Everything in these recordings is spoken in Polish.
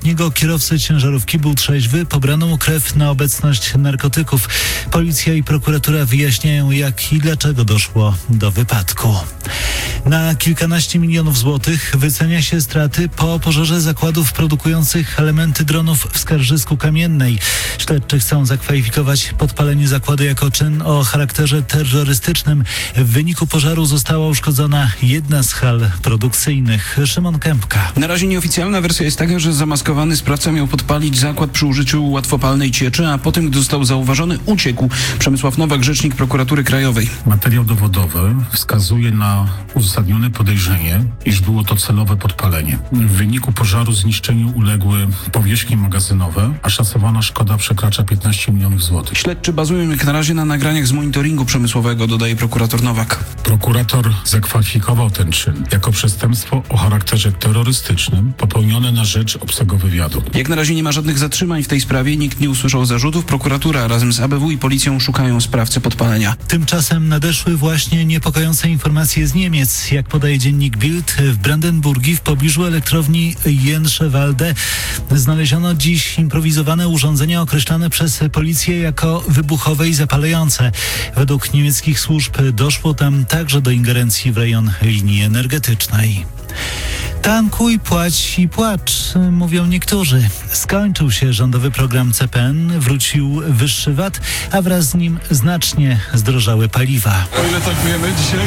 Niego kierowcy ciężarówki był trzeźwy, pobrano mu krew na obecność narkotyków. Policja i prokuratura wyjaśniają, jak i dlaczego doszło do wypadku. Na kilkanaście milionów złotych wycenia się straty po pożarze zakładów produkujących elementy dronów w Skarżysku Kamiennej. Śledczy chcą zakwalifikować podpalenie zakładu jako czyn o charakterze terrorystycznym. W wyniku pożaru została uszkodzona jedna z hal produkcyjnych. Szymon Kępka. Na razie nieoficjalna wersja jest taka, że zamaskowany sprawca miał podpalić zakład przy użyciu łatwopalnej cieczy, a potem, gdy został zauważony, uciekł. Przemysław Nowak, rzecznik prokuratury krajowej. Materiał dowodowy wskazuje na uzasadnione podejrzenie, iż było to celowe podpalenie. W wyniku pożaru zniszczeniu uległy powierzchnie magazynowe, a szacowana szkoda przekracza 15 milionów złotych. Śledczy bazują jak na razie na nagraniach z monitoringu przemysłowego, dodaje prokurator Nowak. Prokurator zakwalifikował ten czyn jako przestępstwo o charakterze terrorystycznym popełnione na rzecz obcego wywiadu. Jak na razie nie ma żadnych zatrzymań w tej sprawie, nikt nie usłyszał zarzutów. Prokuratura razem z ABW i policją szukają sprawcy podpalenia. Tymczasem nadeszły właśnie niepokojące informacje z Niemiec. Jak podaje dziennik Bild, w Brandenburgii w pobliżu elektrowni Jenschewalde znaleziono dziś improwizowane urządzenia określane przez policję jako wybuchowe i zapalające. Według niemieckich służb doszło tam także do ingerencji w rejon linii energetycznej. Tankuj, płać i płacz, mówią niektórzy. Skończył się rządowy program CPN, wrócił wyższy VAT, a wraz z nim znacznie zdrożały paliwa. O ile tankujemy dzisiaj?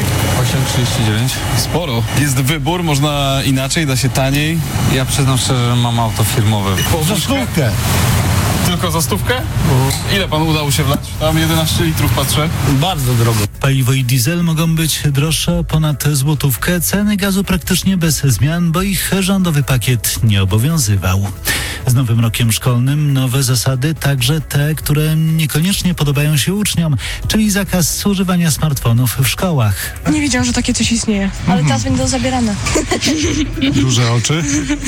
8,39. Sporo. Jest wybór, można inaczej, da się taniej. Ja przyznam szczerze, że mam auto firmowe. Za stówkę. Tylko za stówkę? Ile panu udało się wlać? Tam 11 litrów patrzę. Bardzo drogo. Paliwo i diesel mogą być droższe o ponad złotówkę. Ceny gazu praktycznie bez zmian, bo ich rządowy pakiet nie obowiązywał. Z nowym rokiem szkolnym nowe zasady, także te, które niekoniecznie podobają się uczniom, czyli zakaz używania smartfonów w szkołach. Nie wiedziałam, że takie coś istnieje, ale teraz będą zabierane. Duże oczy?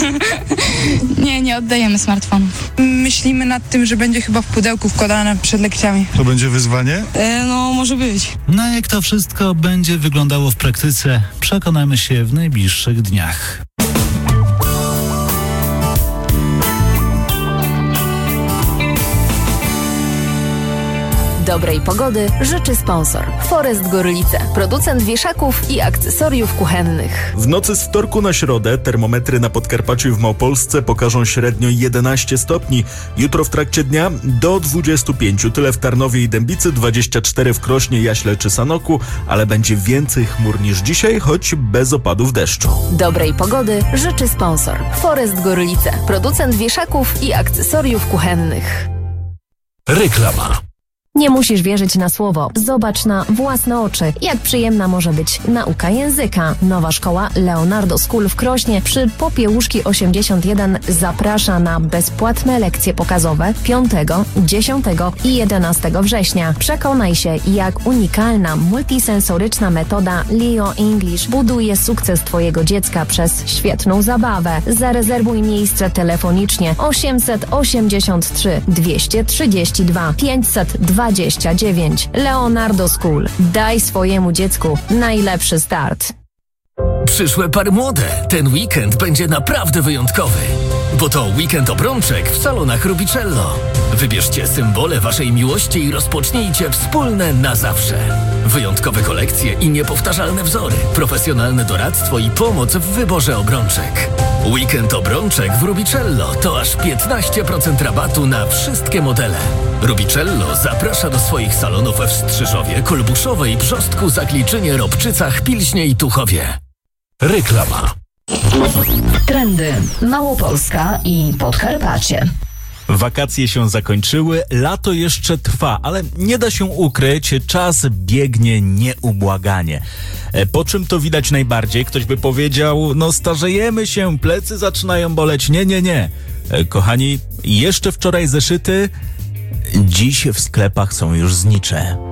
Nie oddajemy smartfonów. Myślimy nad tym, że będzie chyba w pudełku wkładane przed lekcjami. To będzie wyzwanie? No, może być. No jak to wszystko będzie wyglądało w praktyce, przekonamy się w najbliższych dniach. Dobrej pogody życzy sponsor Forest Gorlice, producent wieszaków i akcesoriów kuchennych. W nocy z wtorku na środę termometry na Podkarpaciu i w Małopolsce pokażą średnio 11 stopni. Jutro w trakcie dnia do 25. Tyle w Tarnowie i Dębicy, 24 w Krośnie, Jaśle czy Sanoku, ale będzie więcej chmur niż dzisiaj, choć bez opadów deszczu. Dobrej pogody życzy sponsor Forest Gorlice, producent wieszaków i akcesoriów kuchennych. Reklama. Nie musisz wierzyć na słowo. Zobacz na własne oczy, jak przyjemna może być nauka języka. Nowa szkoła Leonardo School w Krośnie przy Popiełuszki 81 zaprasza na bezpłatne lekcje pokazowe 5, 10 i 11 września. Przekonaj się, jak unikalna, multisensoryczna metoda Leo English buduje sukces Twojego dziecka przez świetną zabawę. Zarezerwuj miejsce telefonicznie 883 232 529. Leonardo School. Daj swojemu dziecku najlepszy start. Przyszłe pary młode. Ten weekend będzie naprawdę wyjątkowy. Bo to weekend obrączek w salonach Rubicello. Wybierzcie symbole waszej miłości i rozpocznijcie wspólne na zawsze. Wyjątkowe kolekcje i niepowtarzalne wzory. Profesjonalne doradztwo i pomoc w wyborze obrączek. Weekend obrączek w Rubicello to aż 15% rabatu na wszystkie modele. Rubicello zaprasza do swoich salonów w Strzyżowie, Kolbuszowej, Brzostku, Zakliczynie, Robczycach, Pilśnie i Tuchowie. Reklama. Trendy Małopolska i Podkarpacie. Wakacje się zakończyły, lato jeszcze trwa, ale nie da się ukryć, czas biegnie nieubłaganie. Po czym to widać najbardziej? Ktoś by powiedział, no starzejemy się, plecy zaczynają boleć. Nie. Kochani, jeszcze wczoraj zeszyty, dziś w sklepach są już znicze.